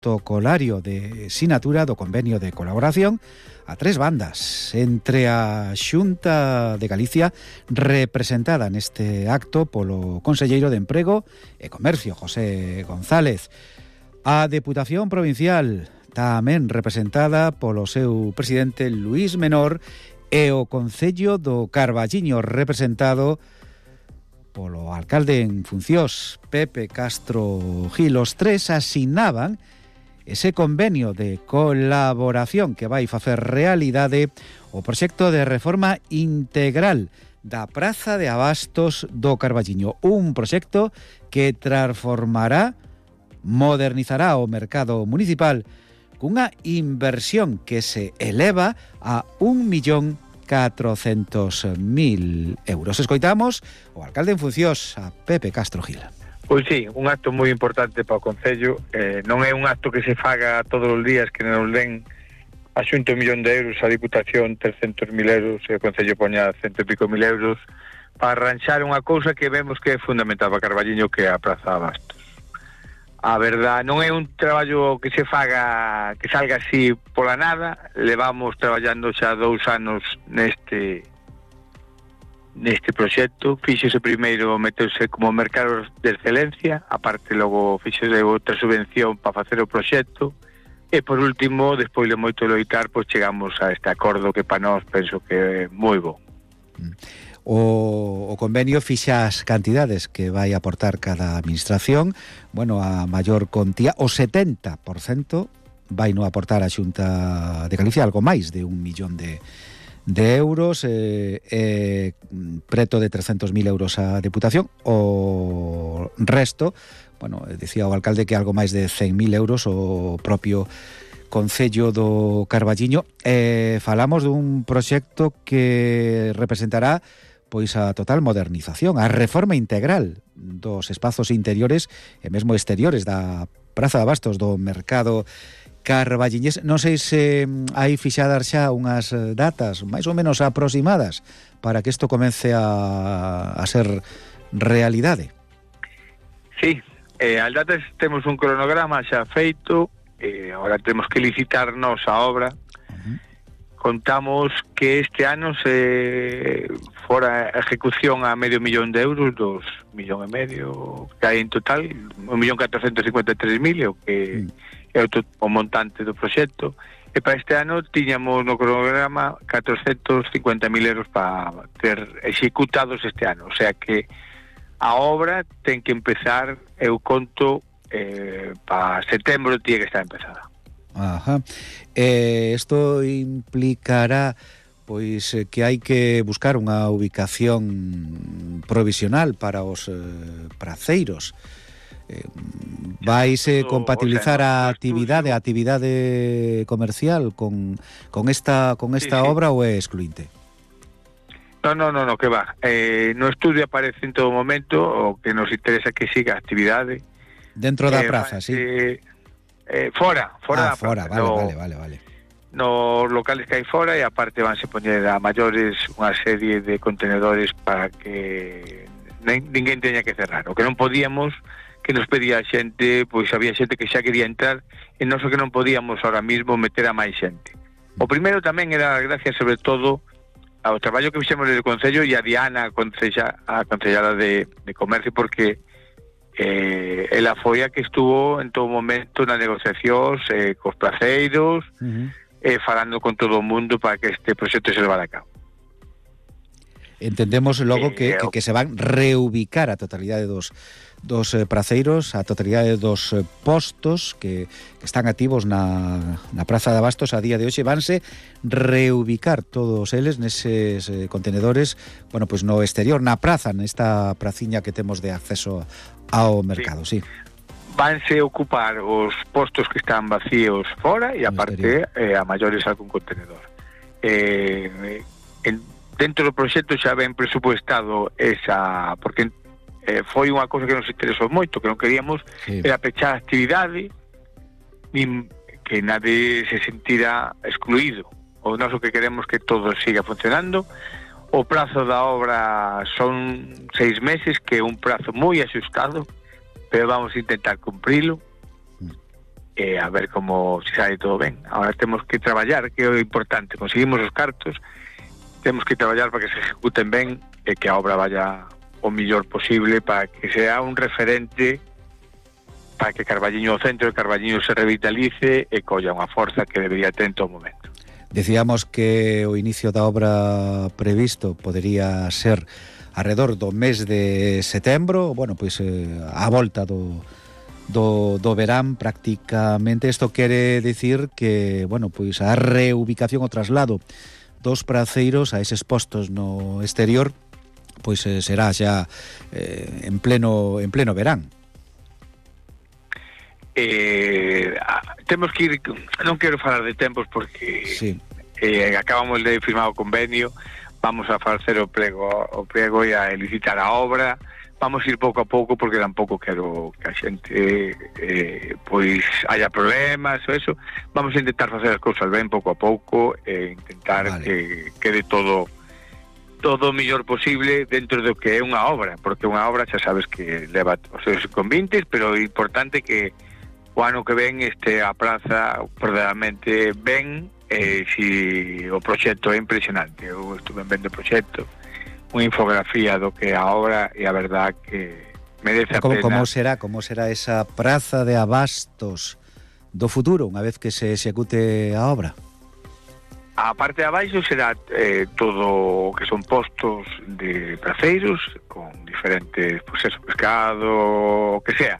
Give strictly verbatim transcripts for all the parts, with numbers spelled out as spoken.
protocolario de sinatura do convenio de colaboración a tres bandas, entre a Xunta de Galicia, representada neste acto polo conselleiro de Emprego e Comercio, José González, a Deputación Provincial, tamén representada polo seu presidente Luís Menor, e o Concello do Carballiño, representado polo alcalde en funcións, Pepe Castro Gil. Os tres asinaban ese convenio de colaboración que vai facer realidade o proxecto de reforma integral da Praza de Abastos do Carballiño, un proxecto que transformará, modernizará o mercado municipal cunha inversión que se eleva a un millón catrocentos mil euros. Escoitamos o alcalde en funcións, a Pepe Castro Gil. Pois sí, un acto moi importante para o Concello. Eh, non é un acto que se faga todos os días, que nos den a Xunta un millón de euros, a Diputación trescentos mil euros, e o Concello poña cento e pico mil euros para arranxar unha cousa que vemos que é fundamental para Carballiño, que é a Praza de Abastos. A verdad, non é un traballo que se faga, que salga así pola nada. Levamos traballando xa dous anos neste neste proxecto. Fíxose primeiro meterse como mercado de excelencia, aparte logo fíxose outra subvención para facer o proxecto, e por último, despois de moito loitar, pois chegamos a este acordo que para nós penso que é moi bo. O, o convenio fixa as cantidades que vai aportar cada administración. Bueno, a maior contía, o setenta por cento vai no aportar a Xunta de Galicia, algo máis de un millón de, de euros, e eh, eh, preto de trescentos mil euros a Deputación. O resto, bueno, decía o alcalde que algo máis de cen mil euros o propio Concello do Carballiño. Eh, falamos dun proxecto que representará pois a total modernización, a reforma integral dos espazos interiores e mesmo exteriores da Praza de Abastos do mercado carballiñés. Non sei se hai fixadas xa unhas datas máis ou menos aproximadas para que isto comece a, a ser realidade. Sí, eh, as datas temos un cronograma xa feito, eh, agora temos que licitarnos a obra. Uh-huh. Contamos que este ano se fora ejecución a medio millón de euros, dos millón e medio que hai en total, un millón catrocentos cincuenta e tres mil, o que mm. é o, o montante do proxecto, e para este ano tiñamos no cronograma catrocentos cincuenta mil euros para ter executados este ano, o sea que a obra ten que empezar, eu conto, eh, para setembro tiene que estar empezada. Ajá. Eh, isto implicará pois que hai que buscar unha ubicación provisional para os eh, praceiros. Eh, vaise compatibilizar a actividade, a actividade comercial con con esta con esta sí, obra sí. Ou é excluinte? No, no, no, no, que va. Eh, no estudio aparece en todo momento o que nos interesa que siga a actividade dentro da eh, praza, sí. Eh, Eh, fora, fora ah, fora, vale, no, vale, vale, vale. Nos locales que hai fora, e aparte vanse poñer a maiores unha serie de contenedores para que ninguén teña que cerrar. O que non podíamos, que nos pedía a xente, pois había xente que xa quería entrar, e non so que non podíamos ahora mismo meter a máis xente. O primeiro tamén era gracias sobre todo ao traballo que fixemos desde o Concello e a Diana, a, concella, a concellada de, de Comercio, porque Eh, ela foi a que estuvo en todo momento nas negociacións eh, cos praceiros, uh-huh. eh, falando con todo o mundo para que este proxecto se levara a cabo. Entendemos logo eh, que, que, que se van reubicar a totalidade dos, dos eh, praceiros, a totalidade dos eh, postos que, que están activos na, na Praza de Abastos a día de hoxe. Vanse reubicar todos eles neses eh, contenedores, bueno, pois pues no exterior, na praza, nesta praciña que temos de acceso ao mercado, sí. sí. Vanse ocupar os postos que están vacíos fora e aparte eh, a maiores algún contenedor. Eh, en, dentro do proxecto xa ben presupuestado esa, porque eh, foi unha cousa que nos interesou moito, que non queríamos sí. era pechar a actividade, nin que nadie se sentira excluído. O noso que queremos que todo siga funcionando. O prazo da obra son seis meses, que é un prazo moi axustado, pero vamos a intentar cumprilo. Mm. e a ver como se sai todo ben. Agora temos que traballar, que é o importante, conseguimos os cartos, temos que traballar para que se executen ben e que a obra vaya o millor posible para que sea un referente, para que Carballiño, o centro de Carballiño, se revitalice e colla unha forza que debería ter en todo momento. Decíamos que o inicio da obra previsto podería ser alrededor do mes de setembro, bueno, pois eh, a volta do Do, do verán prácticamente. Isto quere dicir que, bueno, pois a reubicación, o traslado dos praceiros a eses postos no exterior, pois eh, será xa eh, en pleno en pleno verán. Eh, temos que ir, non quero falar de tempos porque sí. eh, acabamos de firmar o convenio, vamos a facer o prego, o prego e a licitar a obra. Vamos ir pouco a pouco porque tampouco quero que a xente eh, pois haya problemas ou eso. Vamos a intentar facer as cousas ben pouco a pouco e intentar vale. que quede todo todo o mellor posible dentro do que é unha obra, porque unha obra xa sabes que leva os seus convintes, pero é importante que o ano que ven este a praza verdadeiramente ben, e si o proxecto é impresionante. Eu estuve vendo o proxecto, unha infografía do que é a obra, e a verdad que merece a como, pena. Como será, como será esa praza de abastos do futuro unha vez que se execute a obra? A parte de abaixo será eh, todo o que son postos de praceiros con diferentes, pues eso, pescado, o que sea,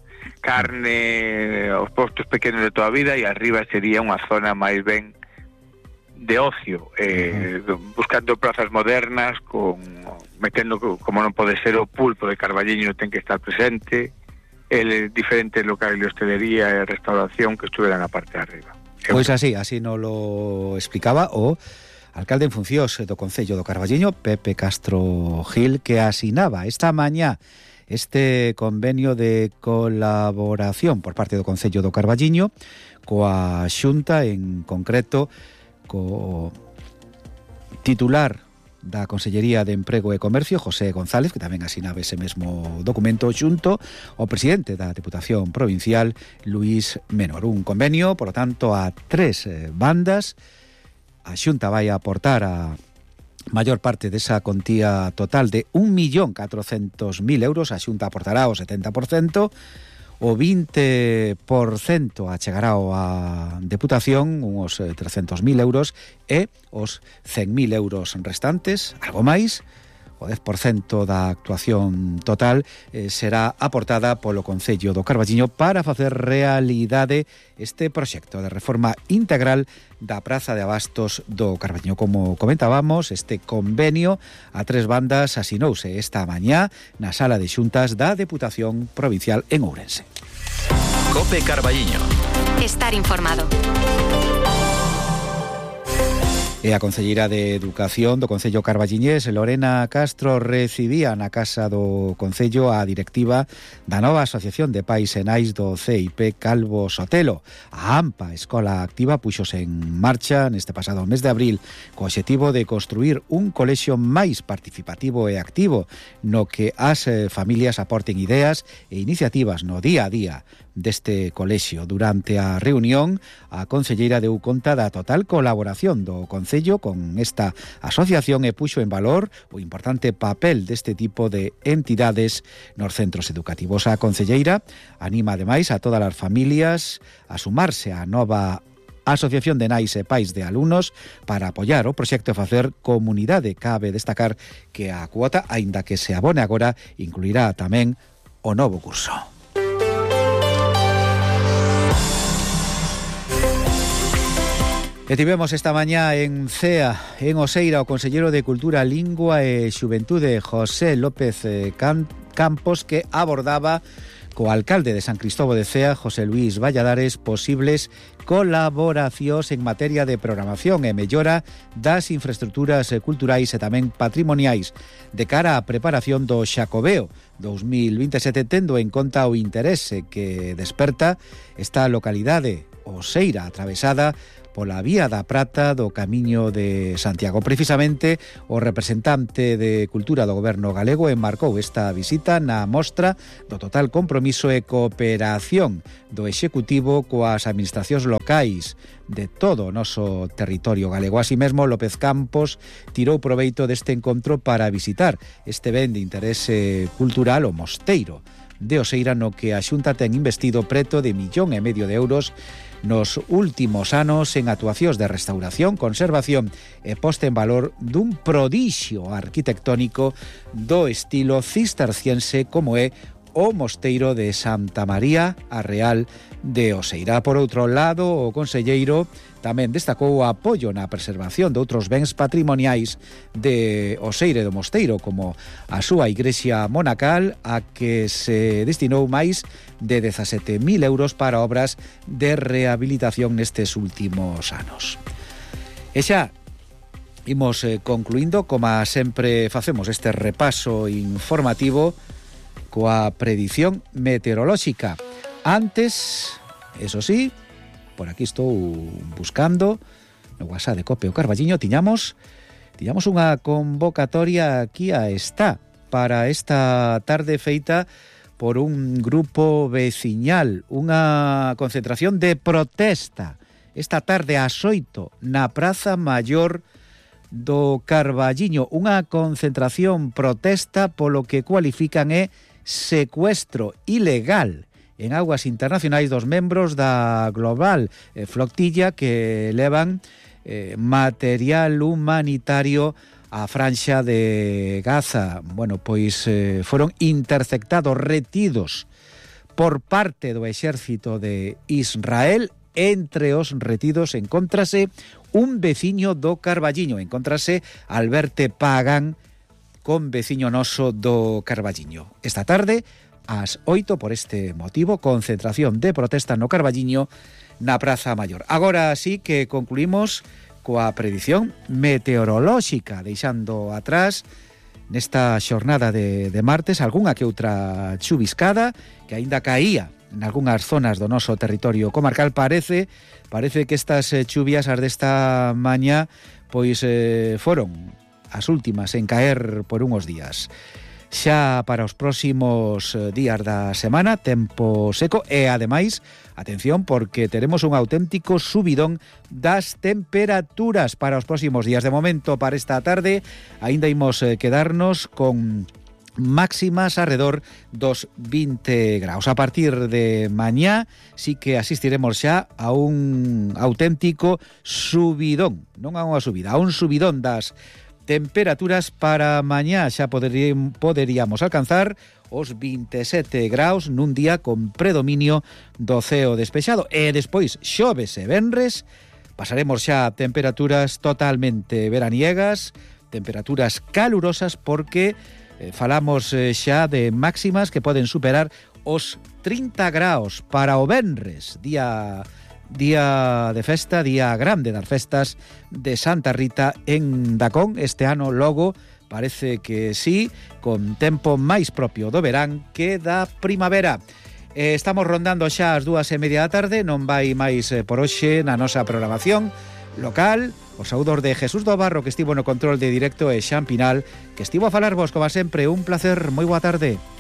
carne, os postos pequenos de toda a vida, e arriba sería unha zona máis ben de ocio, eh, uh-huh. buscando plazas modernas, con metendo, como non pode ser, o pulpo de Carballiño ten que estar presente, el diferentes locales de hostelería e restauración que estuveran na parte de arriba. Pois así, así nos lo explicaba o alcalde en funcións do Concello do Carballiño, Pepe Castro Gil, que asinaba esta mañá este convenio de colaboración por parte do Concello do Carballiño coa Xunta, en concreto co titular da Consellería de Emprego e Comercio, José González, que tamén asinaba ese mesmo documento, xunto ao presidente da Deputación Provincial, Luís Menor. Un convenio, por lo tanto, a tres bandas. A Xunta vai a aportar a maior parte desa contía total de un millón catrocentos mil euros. A Xunta aportará o setenta por cento. O vinte por cento achegará a Deputación, uns trescentos mil euros, e os cen mil euros restantes, algo máis, o dez por cento da actuación total eh, será aportada polo Concello do Carballiño para facer realidade este proxecto de reforma integral da Praza de Abastos do Carballiño. Como comentábamos, este convenio a tres bandas asinouse esta mañá na Sala de Xuntas da Deputación Provincial en Ourense. Cope Carballiño. Estar informado. E a concelleira de Educación do Concello Carballiñés, Lorena Castro, recibía na Casa do Concello a directiva da nova Asociación de Pais e Nais do C I P Calvo Sotelo. A AMPA, Escola Activa, puxose en marcha neste pasado mes de abril co obxectivo de construir un colexio máis participativo e activo no que as familias aporten ideas e iniciativas no día a día deste colexio. Durante a reunión, a concelleira deu conta da total colaboración do Concello con esta asociación e puxo en valor o importante papel deste tipo de entidades nos centros educativos. A concelleira anima ademais a todas as familias a sumarse á nova Asociación de Nais e Pais de Alumnos para apoiar o proxecto e facer comunidade. Cabe destacar que a cuota, aínda que se abone agora, incluirá tamén o novo curso. E tivemos esta mañá en Cea, en Oseira, o conselleiro de Cultura, Lingua e Xuventude, José López Campos, que abordaba co alcalde de San Cristóbal de Cea, José Luís Valladares, posibles colaboracións en materia de programación e mellora das infraestructuras culturais e tamén patrimoniais de cara á preparación do Xacobeo dos mil vinte e sete, tendo en conta o interese que desperta esta localidade, Oseira, atravesada pola Vía da Prata do Camiño de Santiago. Precisamente o representante de Cultura do Goberno galego enmarcou esta visita na mostra do total compromiso e cooperación do Executivo coas administracións locais de todo o noso territorio galego. Así mesmo, López Campos tirou proveito deste encontro para visitar este ben de interese cultural, o Mosteiro de Oseira, no que a Xunta ten investido preto de millón e medio de euros nos últimos anos en actuacións de restauración, conservación e posta en valor dun prodixio arquitectónico do estilo cisterciense como é o Mosteiro de Santa María a Real de Oseira. Por outro lado, o conselleiro tamén destacou o apoio na preservación de outros bens patrimoniais de Oseira e do Mosteiro, como a súa igrexa monacal, a que se destinou máis de dezasete mil euros para obras de rehabilitación nestes últimos anos. E xa imos eh, concluindo, como sempre facemos este repaso informativo coa predición meteorolóxica. Antes, eso sí, por aquí estou buscando no WhatsApp de Cope o Carballiño, tiñamos tiñamos unha convocatoria aquí a está para esta tarde feita por un grupo veciñal, unha concentración de protesta esta tarde ás oito na Praza Maior do Carballiño, unha concentración protesta polo que cualifican é secuestro ilegal en aguas internacionais dos membros da global eh, flotilla que levan eh, material humanitario á franxa de Gaza. Bueno, pois eh, foron interceptados, retidos por parte do exército de Israel. Entre os retidos encóntrase un veciño do Carballiño, encóntrase Alberto Pagán, con veciño noso do Carballiño. Esta tarde, ás oito, por este motivo, concentración de protesta no Carballiño na Praza Maior. Agora sí que concluímos coa predición meteorolóxica, deixando atrás nesta xornada de, de martes algunha que outra chuviscada que aínda caía en algunhas zonas do noso territorio comarcal. Parece parece que estas chuvias, as desta mañá, pois eh, foron as últimas en caer por unhos días. Xa para os próximos días da semana, tempo seco e, ademais, atención, porque teremos un auténtico subidón das temperaturas para os próximos días. De momento, para esta tarde, aínda imos quedarnos con máximas arredor dos vinte graus. A partir de mañá sí que asistiremos xa a un auténtico subidón, non a unha subida, a un subidón das temperaturas. Para mañá xa poderíamos, poderíamos alcanzar os veintisiete graus nun día con predominio do ceo despexado. E despois, xoves e venres, pasaremos xa a temperaturas totalmente veraniegas, temperaturas calurosas, porque eh, falamos eh, xa de máximas que poden superar os trinta graus para o venres, día día de festa, día grande das festas de Santa Rita en Dacón. Este ano logo parece que sí, con tempo máis propio do verán que da primavera. Eh, estamos rondando xa as dúas e media da tarde, non vai máis eh, por hoxe na nosa programación local. Os saúdos de Jesús do Barro, que estivo no control de directo, e Xan Pinal, que estivo a falarvos, como sempre, un placer, moi boa tarde.